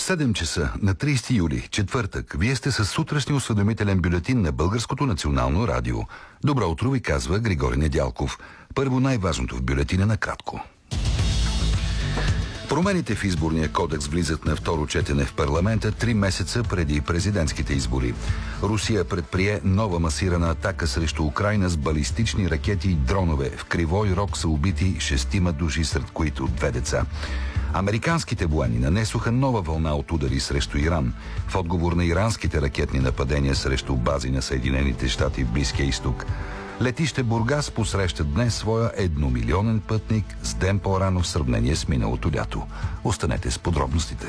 7 часа на 30 юли, четвъртък, вие сте със сутрешния осведомителен бюлетин на Българското национално радио. Добро утро ви казва Григорий Недялков. Първо най-важното в бюлетина накратко. Промените в изборния кодекс влизат на второ четене в парламента 3 месеца преди президентските избори. Русия предприе нова масирана атака срещу Украйна с балистични ракети и дронове. В Кривой Рог са убити 6 души, сред които 2 деца. Американските военни нанесоха нова вълна от удари срещу Иран в отговор на иранските ракетни нападения срещу бази на Съединените щати в Близкия изток. Летище Бургас посреща днес своя 1-милионен пътник с ден по-рано в сравнение с миналото лято. Останете с подробностите.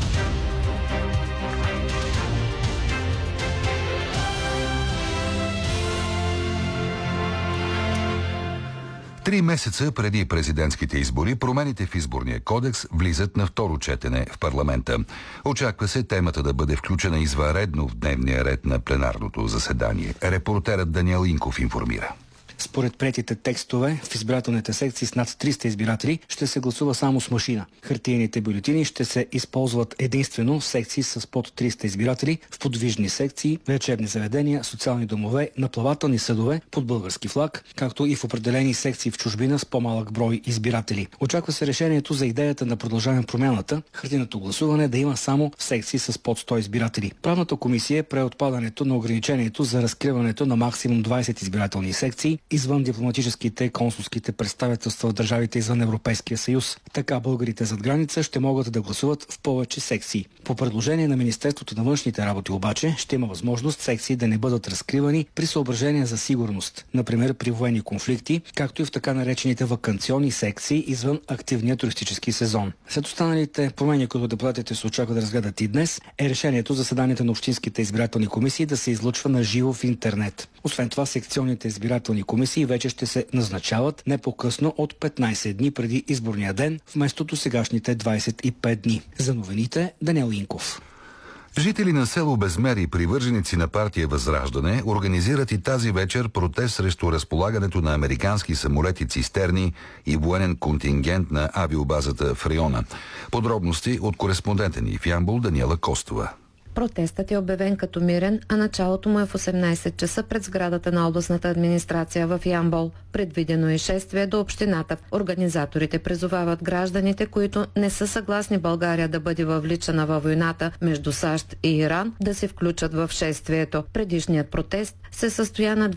Три месеца преди президентските избори, промените в изборния кодекс влизат на второ четене в парламента. Очаква се темата да бъде включена извънредно в дневния ред на пленарното заседание. Репортерът Даниел Инков информира. Според приетите текстове, в избирателните секции с над 300 избиратели ще се гласува само с машина. Хартиените бюлетини ще се използват единствено в секции с под 300 избиратели, в подвижни секции, лечебни заведения, социални домове, на плавателни съдове под български флаг, както и в определени секции в чужбина с по-малък брой избиратели. Очаква се решението за идеята на Продължаваме промяната, хартиеното гласуване да има само в секции с под 100 избиратели. Правната комисия прие отпадането на ограничението за разкриването на максимум 20 избирателни секции извън дипломатическите и консулските представителства в държавите извън Европейския съюз. Така българите зад граница ще могат да гласуват в повече секции. По предложение на Министерството на външните работи обаче ще има възможност секции да не бъдат разкривани при съображения за сигурност, например при военни конфликти, както и в така наречените ваканционни секции извън активния туристически сезон. След останалите промени, които депутатите се очаква да разгледат и днес, е решението за заседанията на общинските избирателни комисии да се излъчва на живо в интернет. Освен това, секционните избирателни комисии вече ще се назначават не по-късно от 15 дни преди изборния ден, вместо до сегашните 25 дни. За новините Даниел Инков. Жители на село Безмер и привърженици на партия Възраждане организират и тази вечер протест срещу разполагането на американски самолети цистерни и военен контингент на авиобазата в района. Подробности от кореспондента ни в Ямбол Даниела Костова. Протестът е обявен като мирен, а началото му е в 18 часа пред сградата на областната администрация в Ямбол. Предвидено е шествие до общината. Организаторите призовават гражданите, които не са съгласни България да бъде въвличана във войната между САЩ и Иран, да се включат в шествието. Предишният протест се състоя на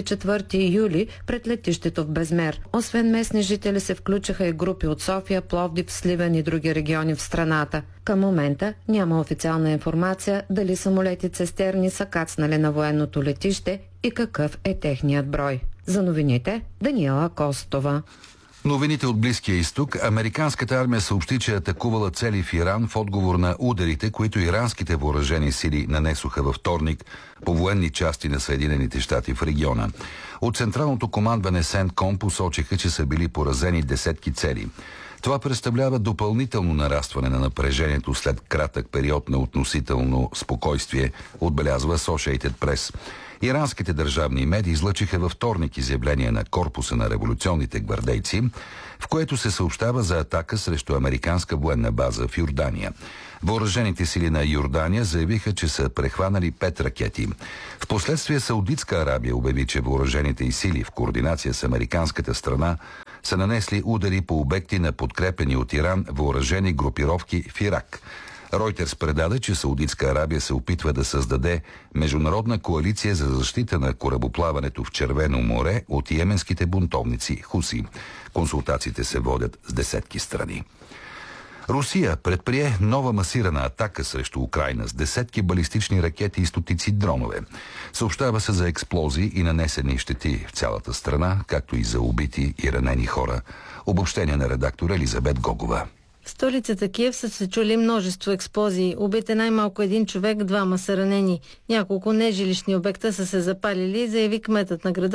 24 юли пред летището в Безмер. Освен местни жители се включиха и групи от София, Пловдив, Сливен и други региони в страната. Към момента няма официална информация дали самолети цистерни са кацнали на военното летище и какъв е техният брой. За новините Даниела Костова. Новините от Близкия изток. Американската армия съобщи, че атакувала цели в Иран в отговор на ударите, които иранските въоръжени сили нанесоха във вторник по военни части на Съединените щати в региона. От централното командване Сентком посочиха, че са били поразени десетки цели. Това представлява допълнително нарастване на напрежението след кратък период на относително спокойствие, отбелязва Associated Press. Иранските държавни медии излъчиха във вторник изявление на Корпуса на революционните гвардейци, в което се съобщава за атака срещу американска военна база в Йордания. Въоръжените сили на Йордания заявиха, че са прехванали 5 ракети. Впоследствие Саудитска Арабия обяви, че въоръжените й сили в координация с американската страна са нанесли удари по обекти на подкрепени от Иран въоръжени групировки в Ирак. Ройтерс предаде, че Саудитска Арабия се опитва да създаде международна коалиция за защита на корабоплаването в Червено море от йеменските бунтовници Хуси. Консултациите се водят с десетки страни. Русия предприе нова масирана атака срещу Украйна с десетки балистични ракети и стотици дронове. Съобщава се за експлозии и нанесени щети в цялата страна, както и за убити и ранени хора. Обобщение на редактор Елизабет Гогова. В столицата Киев са се чули множество експлозии. Убит е най-малко 1 човек, 2 са ранени. Няколко нежилищни обекта са се запалили, заяви кметът на града